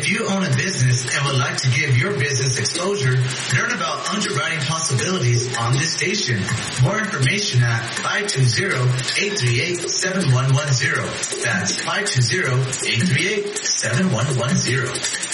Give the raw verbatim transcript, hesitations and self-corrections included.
you own a business and would like to give your business exposure, learn about underwriting possibilities on this station. More information at five two zero, eight three eight, seven one one zero. That's five two zero, eight three eight, seven one one zero.